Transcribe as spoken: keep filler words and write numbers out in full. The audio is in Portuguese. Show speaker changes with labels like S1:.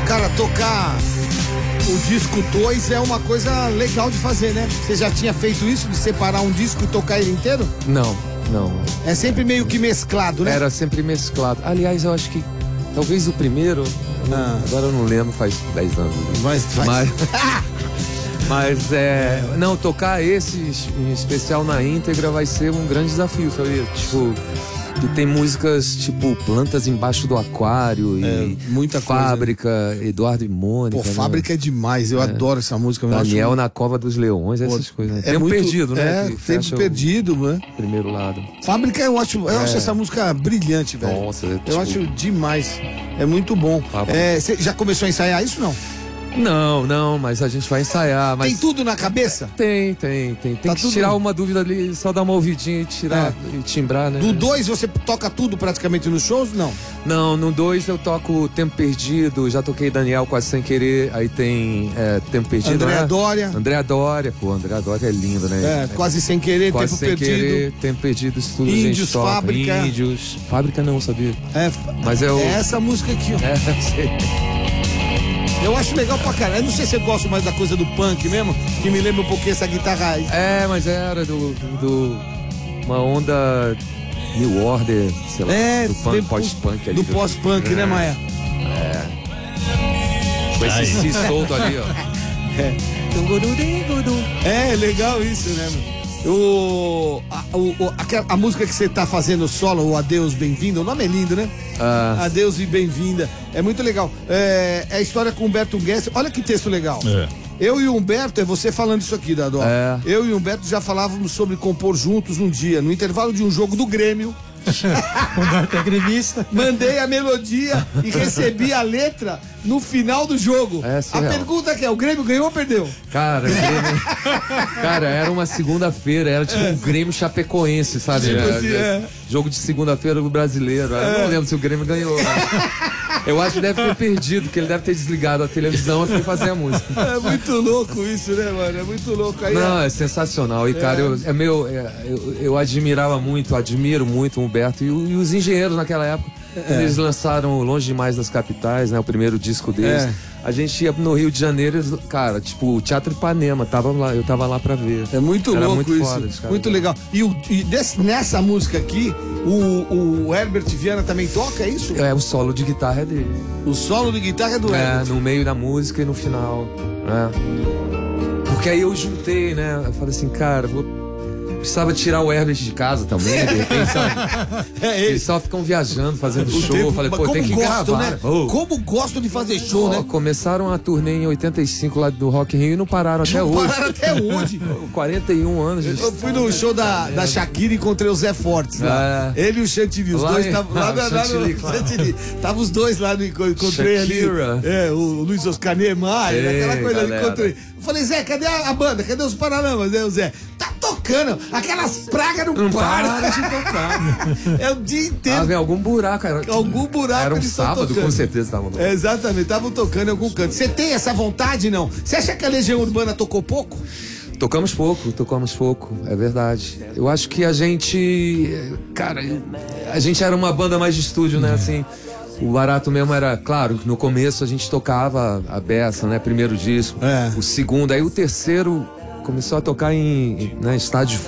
S1: Cara, tocar o disco dois é uma coisa legal de fazer, né? Você já tinha feito isso, de separar um disco e tocar ele inteiro?
S2: Não, não.
S1: É sempre meio que mesclado, né?
S2: Era sempre mesclado. Aliás, eu acho que talvez o primeiro,
S1: Ah.
S2: agora eu não lembro, faz dez anos. Né?
S1: Mas faz...
S2: Mas, mas é. Não, tocar esse em especial na íntegra vai ser um grande desafio, sabia? Tipo. E tem músicas tipo Plantas Embaixo do Aquário
S1: É,
S2: e
S1: muita
S2: Fábrica, coisa. Eduardo e Mônica.
S1: Pô,
S2: né?
S1: Fábrica é demais, eu é. adoro essa música.
S2: Daniel
S1: acho...
S2: na Cova dos Leões, essas Pô, coisas. Né?
S1: É
S2: Tempo
S1: muito...
S2: Perdido, né?
S1: É, Tempo Perdido, né?
S2: Primeiro lado.
S1: Fábrica, eu acho, eu é. acho essa música brilhante, velho.
S2: Nossa,
S1: eu
S2: tipo...
S1: acho demais. É muito bom. É, você já começou a ensaiar isso, não?
S2: Não, não, mas a gente vai ensaiar. Mas...
S1: Tem tudo na cabeça?
S2: Tem, tem, tem. Tem
S1: tá
S2: que
S1: tudo...
S2: tirar uma dúvida ali, só dar uma ouvidinha e tirar é. e timbrar, né?
S1: Do dois você toca tudo praticamente nos shows, não?
S2: Não, no dois eu toco Tempo Perdido, já toquei Daniel Quase Sem Querer, aí tem é, Tempo Perdido.
S1: Andréa
S2: né?
S1: Dória.
S2: Andréa Dória, pô, Andréa Dória é linda, né?
S1: É, Quase Sem Querer,
S2: Quase
S1: Tempo
S2: Sem
S1: Perdido.
S2: Querer, Tempo Perdido, isso tudo
S1: Índios,
S2: a gente toca.
S1: Fábrica.
S2: Índios, Fábrica não, sabia?
S1: É,
S2: mas eu...
S1: é essa música aqui, ó.
S2: É, sei.
S1: Eu acho legal pra caralho. Eu não sei se eu gosto mais da coisa do punk mesmo, que me lembra um pouquinho essa guitarra aí.
S2: É, mas era do, do uma onda New Order, sei lá,
S1: é,
S2: do punk, pós-punk ali.
S1: Do pós-punk, é. né, Maia?
S2: É. Com esse si solto ali, ó.
S1: É. É, legal isso, né, meu? O, a, o, a, a música que você tá fazendo solo, o Adeus Bem-vinda, o nome é lindo, né?
S2: Ah.
S1: Adeus e Bem-vinda. É muito legal. É, é a história com o Humberto Guest. Olha que texto legal. É. Eu e o Humberto, é você falando isso aqui, Dadó.
S2: É.
S1: Eu e o Humberto já falávamos sobre compor juntos um dia, no intervalo de um jogo do Grêmio.
S3: O Humberto é gremista.
S1: Mandei a melodia e recebi a letra no final do jogo.
S2: É,
S1: a pergunta que é, o Grêmio ganhou ou perdeu?
S2: Cara, Grêmio... Cara, era uma segunda-feira, era tipo é. um Grêmio Chapecoense, sabe?
S1: Tipo
S2: é,
S1: assim, é.
S2: Jogo de segunda-feira do brasileiro. Eu é. não lembro se o Grêmio ganhou. Né? Eu acho que deve ter perdido, porque ele deve ter desligado a televisão e foi fazer a música.
S1: É muito louco isso, né, mano? É muito louco. Aí,
S2: não, é sensacional. E, cara, é. eu, é meu, é, eu, eu admirava muito, admiro muito o Humberto e, e os engenheiros naquela época. É. Eles lançaram Longe Demais das Capitais, né? O primeiro disco deles. É. A gente ia no Rio de Janeiro, cara, tipo, o Teatro Ipanema, tava lá, eu tava lá pra ver.
S1: É muito
S2: Era
S1: louco
S2: muito
S1: isso.
S2: Foda, cara.
S1: Muito legal. E, o, e desse, nessa música aqui, o, o Herbert Viana também toca, é isso?
S2: É, o solo de guitarra é dele.
S1: O solo de guitarra é do
S2: é,
S1: Herbert?
S2: É, no meio da música e no final. Né? Porque aí eu juntei, né? Eu falei assim, cara, vou... precisava tirar o Herbert de casa também, de repente, sabe? É, eles só ficam viajando, fazendo show. Tempo, eu falei, pô, tem que
S1: gosto,
S2: gravar.
S1: Né? Oh. Como gosto de fazer show, oh, né?
S2: Começaram a turnê em oitenta e cinco lá do Rock in Rio e não pararam até
S1: não
S2: hoje.
S1: Não pararam até hoje.
S2: quarenta e um anos.
S1: Eu fui no show da, da Shakira e encontrei o Zé Fortes lá. É. Ele e o Chantilly, os lá dois estavam lá, lá, lá no claro. Chantilly. Tava os dois lá, no, encontrei
S2: Shakira.
S1: ali. É, o Luiz Oscar Niemeyer,
S2: Ei,
S1: aquela coisa ali, encontrei. Eu falei, Zé, cadê a, a banda? Cadê os Paralamas? Aí o Zé, tá tocando, aquelas pragas não,
S2: não
S1: param
S2: para de tocar.
S1: É o dia inteiro.
S2: Tava em algum buraco, cara.
S1: Algum buraco.
S2: Era um sábado, com certeza estavam.
S1: É, exatamente, estavam tocando em algum canto. Você tem essa vontade, não? Você acha que a Legião Urbana tocou pouco?
S2: Tocamos pouco, tocamos pouco, é verdade. Eu acho que a gente, cara, a gente era uma banda mais de estúdio, né, assim. O barato mesmo era, claro, que no começo a gente tocava a beça, né, primeiro disco.
S1: É.
S2: O segundo, aí o terceiro começou a tocar em, em né, estádio